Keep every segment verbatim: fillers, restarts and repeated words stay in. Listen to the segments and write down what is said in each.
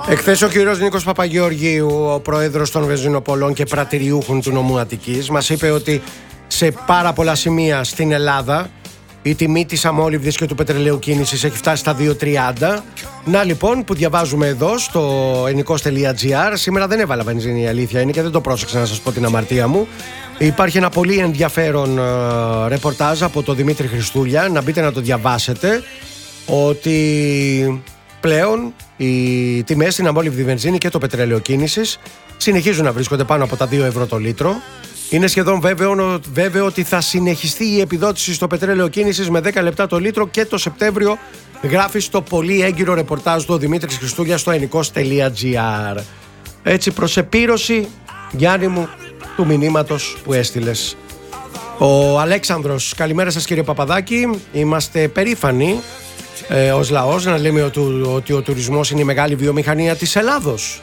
Εχθές ο κύριος Νίκος Παπαγεωργίου, ο πρόεδρος των βενζινοπολών και πρατηριούχων του νομού Αττικής, μας είπε ότι σε πάρα πολλά σημεία στην Ελλάδα η τιμή της αμόλυβδης και του πετρελαίου κίνησης έχει φτάσει στα δύο τριάντα. Να λοιπόν που διαβάζουμε εδώ στο ενικός τελεία τζι άρ. Σήμερα δεν έβαλα βενζίνη, η αλήθεια είναι, και δεν το πρόσεξα να σας πω την αμαρτία μου. Υπάρχει ένα πολύ ενδιαφέρον uh, ρεπορτάζ από τον Δημήτρη Χριστούλια. Να μπείτε να το διαβάσετε. Ότι πλέον οι τιμές στην αμόλυβδη βενζίνη και το πετρέλαιο κίνησης συνεχίζουν να βρίσκονται πάνω από τα δύο ευρώ το λίτρο. Είναι σχεδόν βέβαιο, βέβαιο ότι θα συνεχιστεί η επιδότηση στο πετρέλαιο κίνησης με δέκα λεπτά το λίτρο και το Σεπτέμβριο, γράφει στο πολύ έγκυρο ρεπορτάζ του ο Δημήτρης Χριστούλια στο ενικός τελεία τζι άρ. Έτσι, προς επίρρωση, Γιάννη μου, του μηνύματος που έστειλες. Ο Αλέξανδρος, καλημέρα σας κύριε Παπαδάκη. Είμαστε περήφανοι ε, ως λαός να λέμε ότι, ότι ο τουρισμός είναι η μεγάλη βιομηχανία της Ελλάδος.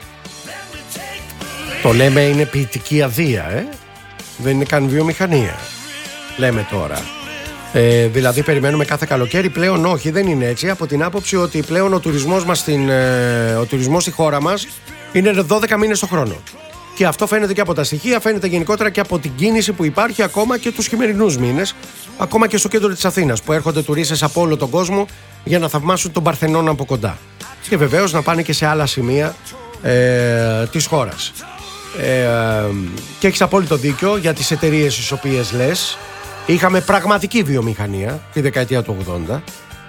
Το λέμε, είναι ποιητική αδεία, ε? Δεν είναι καν βιομηχανία, λέμε τώρα. Ε, δηλαδή περιμένουμε κάθε καλοκαίρι. Πλέον όχι, δεν είναι έτσι, από την άποψη ότι πλέον ο τουρισμός μας στην, ε, ο τουρισμός στη χώρα μας είναι δώδεκα μήνες το χρόνο. Και αυτό φαίνεται και από τα στοιχεία, φαίνεται γενικότερα και από την κίνηση που υπάρχει ακόμα και τους χειμερινούς μήνες, ακόμα και στο κέντρο της Αθήνας, που έρχονται τουρίστες από όλο τον κόσμο για να θαυμάσουν τον Παρθενώνα από κοντά. Και βεβαίως να πάνε και σε άλλα σημεία ε, της χώρας. Ε, και έχεις απόλυτο δίκιο για τις εταιρείες τις οποίες λες. Είχαμε πραγματική βιομηχανία τη δεκαετία του ογδόντα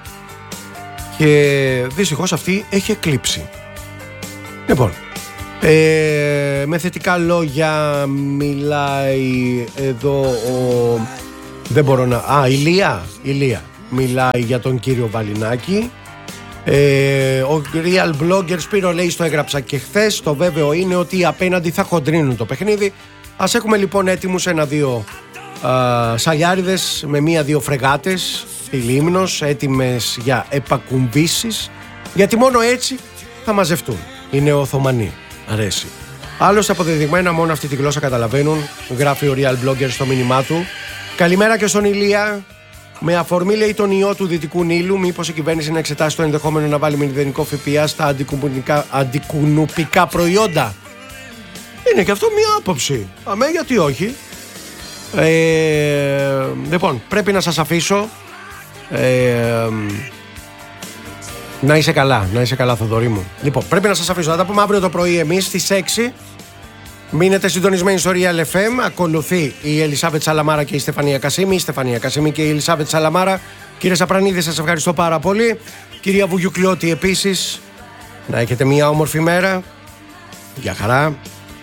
και δυστυχώς αυτή έχει εκλείψει. Λοιπόν, ε, με θετικά λόγια μιλάει εδώ ο... Δεν μπορώ να... Α, Ηλία, Ηλία μιλάει για τον κύριο Βαλινάκη. Ε, ο Real Blogger Σπύρο λέει, στο έγραψα και χθες, το βέβαιο είναι ότι οι απέναντι θα χοντρίνουν το παιχνίδι. Ας έχουμε λοιπόν έτοιμους ένα-δύο σαλιάριδες με μία-δύο φρεγάτες στη Λίμνος, έτοιμες για επακουμβήσεις, γιατί μόνο έτσι θα μαζευτούν οι νεοοθωμανοί. Αρέσει. Άλλωστε αποδεδειγμένα μόνο αυτή τη γλώσσα καταλαβαίνουν, γράφει ο Real Blogger στο μήνυμά του. Καλημέρα και στον Ηλία. Με αφορμή, λέει, τον ιό του Δυτικού Νείλου, μήπως η κυβέρνηση να εξετάσει το ενδεχόμενο να βάλει μηδενικό ΦΠΑ στα αντικουνουπικά προϊόντα. Είναι και αυτό μια άποψη. Αμέ, γιατί όχι. Ε, λοιπόν, πρέπει να σας αφήσω. Ε, να είσαι καλά, να είσαι καλά, Θοδωρή μου. Λοιπόν, πρέπει να σας αφήσω. Θα τα πούμε αύριο το πρωί εμείς στις έξι. Μείνετε συντονισμένοι στο Real εφ εμ. Ακολουθεί η Ελισάβετ Σαλαμάρα και η Στεφανία Κασίμη. Η Στεφανία Κασίμη και η Ελισάβετ Σαλαμάρα. Κύριε Σαπρανίδη, σας ευχαριστώ πάρα πολύ. Κυρία Βουγιουκλιώτη επίσης. Να έχετε μια όμορφη μέρα. Γεια χαρά.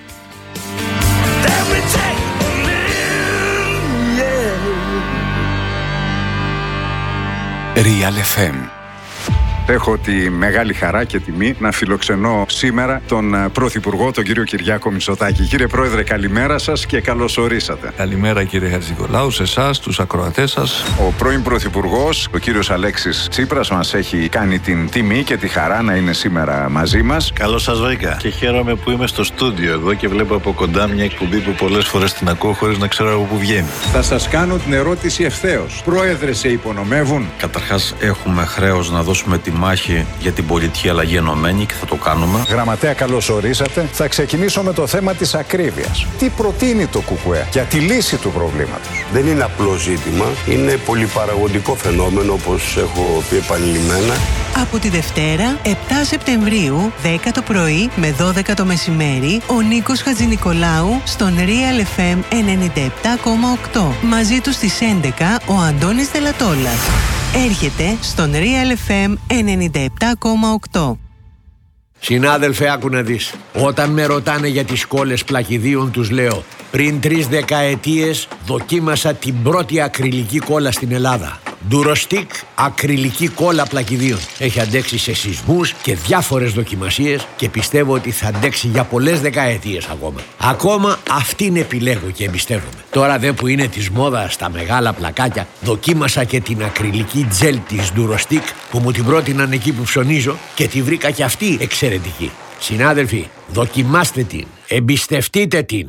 Real εφ εμ. Έχω τη μεγάλη χαρά και τιμή να φιλοξενώ σήμερα τον Πρωθυπουργό, τον κύριο Κυριάκο Μητσοτάκη. Κύριε Πρόεδρε, καλημέρα σας και καλώς ορίσατε. Καλημέρα κύριε Χατζηνικολάου, σε εσάς, τους ακροατές σας. Ο πρώην Πρωθυπουργός, ο κύριος Αλέξης Τσίπρας, μας έχει κάνει την τιμή και τη χαρά να είναι σήμερα μαζί μας. Καλώς σας βρήκα και χαίρομαι που είμαι στο στούντιο εδώ και βλέπω από κοντά μια εκπομπή που πολλές φορές την ακούω χωρίς να ξέρω από πού βγαίνει. Θα σας κάνω την ερώτηση ευθέως. Πρόεδρε, σε υπονομεύουν? Καταρχάς, έχουμε χρέος να δώσουμε τη μάχη για την πολιτική αλλαγή ενωμένη και θα το κάνουμε. Γραμματέα, καλώς ορίσατε. Θα ξεκινήσω με το θέμα της ακρίβειας. Τι προτείνει το ΚΚΕ για τη λύση του προβλήματος? Δεν είναι απλό ζήτημα. Είναι πολυπαραγωγικό φαινόμενο, όπως έχω πει επανειλημμένα. Από τη Δευτέρα, επτά Σεπτεμβρίου, δέκα το πρωί με δώδεκα το μεσημέρι, ο Νίκος Χατζηνικολάου στον Real εφ εμ ενενήντα επτά κόμμα οκτώ. Μαζί του στις έντεκα ο Αντώνης Δελατόλας. Έρχεται στον Real εφ εμ ενενήντα επτά κόμμα οκτώ. Συνάδελφε, άκου να δεις. Όταν με ρωτάνε για τις κόλλες πλακιδίων, τους λέω: πριν τρεις δεκαετίες δοκίμασα την πρώτη ακριλική κόλλα στην Ελλάδα. Durostic ακριλική κόλλα πλακιδίων. Έχει αντέξει σε σεισμούς και διάφορες δοκιμασίες και πιστεύω ότι θα αντέξει για πολλές δεκαετίες ακόμα. Ακόμα αυτήν επιλέγω και εμπιστεύομαι. Τώρα δε που είναι της μόδας στα μεγάλα πλακάκια, δοκίμασα και την ακριλική τζέλ της Durostic που μου την πρότειναν εκεί που ψωνίζω και τη βρήκα και αυτή εξαιρετική. Συνάδελφοι, δοκιμάστε την, εμπιστευτείτε την.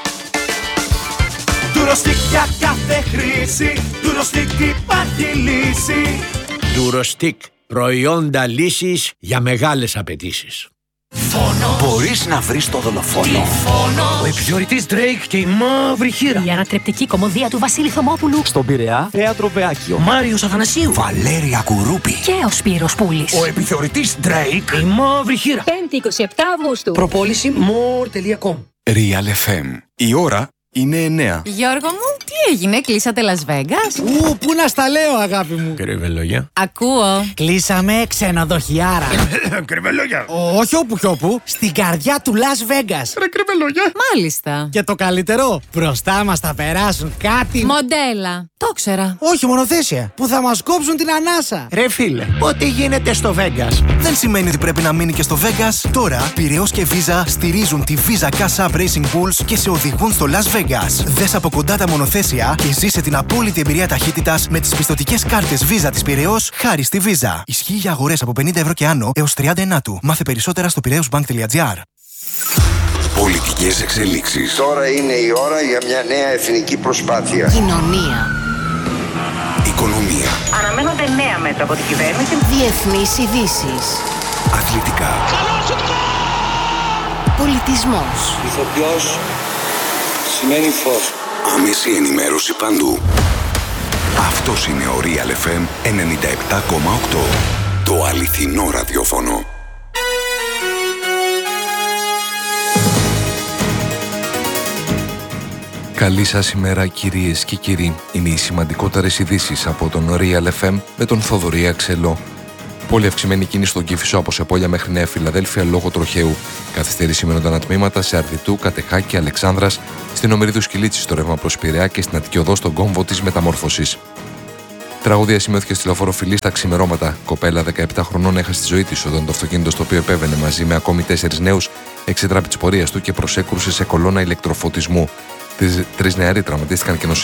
Durostic για κάθε χρήση, Durostic υπάρχει λύση. Durostic, προϊόντα λύσης για μεγάλες απαιτήσεις. Μπορείς να βρεις το δολοφόνο. Ο επιθεωρητής Drake και η μαύρη χείρα. Η ανατρεπτική κομμωδία του Βασίλη Θωμόπουλου. Στον Πειραιά, Θέατρο Βεάκιο. Μάριος Αθανασίου. Βαλέρια Κουρούπη. Και ο Σπύρος Πούλης. Ο επιθεωρητής Drake. Η μαύρη χείρα. πέμπτη εικοστή επτά Αυγούστου. Προπόληση more τελεία com. Real εφ εμ. Η ώρα είναι εννέα. Γιώργο μου, τι έγινε, κλείσατε Las Vegas? Ου, πού να στα λέω, αγάπη μου. Κρυβελόγια. Ακούω. Κλείσαμε ξενοδοχιάρα. Κρυβελόγια. Όχι όπου κι όπου, στην καρδιά του Las Vegas. Ρε κρυβελόγια. Μάλιστα. Και το καλύτερο, μπροστά μας θα περάσουν κάτι. Μοντέλα. Το ξέρα. Όχι, μονοθέσια. Που θα μας κόψουν την ανάσα. Ρε φίλε, ό,τι γίνεται στο Vegas δεν σημαίνει ότι πρέπει να μείνει και στο Vegas. Τώρα, Πειραιώς και Visa στηρίζουν τη Visa Cash App Racing Bulls και σε οδηγούν στο Las Vegas. Δες από κοντά τα μονοθέσια και ζήσε την απόλυτη εμπειρία ταχύτητας με τις πιστωτικές κάρτες Visa της Πειραιώς χάρη στη Visa. Ισχύει για αγορές από πενήντα ευρώ και άνω έως τριάντα ενάτου. Μάθε περισσότερα στο πειραιώσμπανκ.gr. Πολιτικές εξελίξεις. Τώρα είναι η ώρα για μια νέα εθνική προσπάθεια. Κοινωνία. Οικονομία. Αναμένονται νέα μέτρα από την κυβέρνηση. Διεθνείς ειδήσεις. Αθλητικά. Πολιτισμός. Ηθοποιός σημαίνει φως. Άμεση ενημέρωση παντού. Αυτός είναι ο Real εφ εμ ενενήντα επτά κόμμα οκτώ. Το αληθινό ραδιόφωνο. Καλή σας ημέρα κυρίες και κύριοι. Είναι οι σημαντικότερες ειδήσεις από τον Real εφ εμ με τον Θοδωρή Αξελό. Πολύ αυξημένη κίνηση στον Κηφισό από Σεπόλια μέχρι Νέα Φιλαδέλφια λόγω τροχαίου. Καθυστέρηση μένονταν τμήματα σε Αρδιτού, Κατεχάκη, Αλεξάνδρας, στην Ομηρίδου Σκυλίτσης στο ρεύμα προς Πειραιά και στην Αττική Οδό στον κόμβο της Μεταμόρφωσης. Τραγωδία σημειώθηκε στη λεωφόρο Φιλή στα ξημερώματα. Κοπέλα δεκαεπτά χρονών έχασε τη ζωή της όταν το αυτοκίνητο στο οποίο επέβαινε μαζί με ακόμη τέσσερις νέους εξετράπη της πορείας του και προσέκρουσε σε κολόνα ηλεκτροφωτισμού. Τρεις νεαροί τραυματίστηκαν και νοσηλεύτηκαν